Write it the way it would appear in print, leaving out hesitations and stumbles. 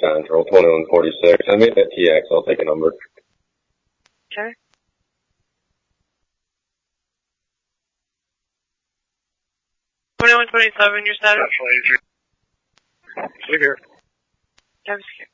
Central, 2146. I made that TX. I'll take a number. Okay. $21.27, your status? Leave here. JavaScript.